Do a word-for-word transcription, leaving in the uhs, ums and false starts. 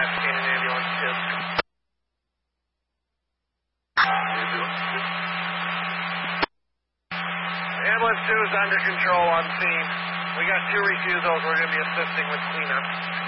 five, scanning ambulance two. Ambulance two is under control on scene. We got two refusals. We're going to be assisting with cleanup.